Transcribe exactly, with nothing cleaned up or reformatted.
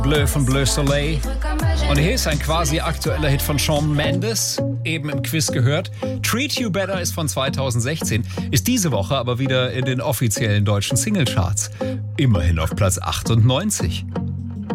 Bleu von Bleu Soleil. Und hier ist ein quasi aktueller Hit von Shawn Mendes, eben im Quiz gehört. Treat You Better ist von zweitausendsechzehn, ist diese Woche aber wieder in den offiziellen deutschen Singlecharts. Immerhin auf Platz achtundneunzig.